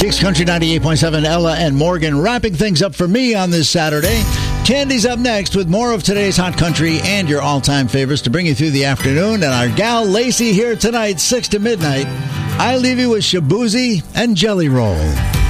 Kicks Country 98.7, Ella and Morgan wrapping things up for me on this Saturday. Candy's up next with more of today's Hot Country and your all-time favorites to bring you through the afternoon. And our gal Lacey here tonight, 6 to midnight. I leave you with Shaboozey and Jelly Roll.